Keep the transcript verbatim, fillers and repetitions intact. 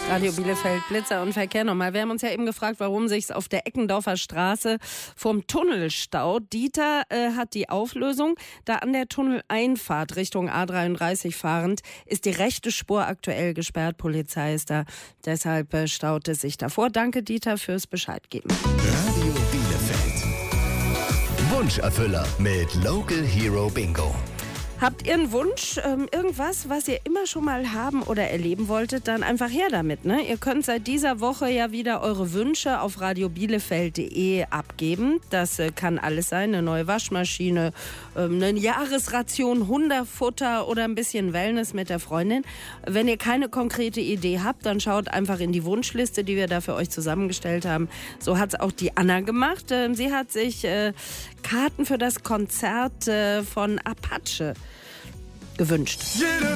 Radio Bielefeld, Blitzer und Verkehr nochmal. Wir haben uns ja eben gefragt, warum sich's auf der Eckendorfer Straße vorm Tunnel staut. Dieter äh, hat die Auflösung. Da an der Tunneleinfahrt Richtung A dreiunddreißig fahrend ist die rechte Spur aktuell gesperrt. Polizei ist da. Deshalb äh, staut es sich davor. Danke, Dieter, fürs Bescheid geben. Radio Bielefeld. Wunscherfüller mit Local Hero Bingo. Habt ihr einen Wunsch, ähm, irgendwas, was ihr immer schon mal haben oder erleben wolltet, dann einfach her damit, ne? Ihr könnt seit dieser Woche ja wieder eure Wünsche auf radio bielefeld punkt de abgeben. Das äh, kann alles sein, eine neue Waschmaschine, ähm, eine Jahresration Hundefutter oder ein bisschen Wellness mit der Freundin. Wenn ihr keine konkrete Idee habt, dann schaut einfach in die Wunschliste, die wir da für euch zusammengestellt haben. So hat es auch die Anna gemacht. Ähm, sie hat sich äh, Karten für das Konzert äh, von Apache gewünscht. Jede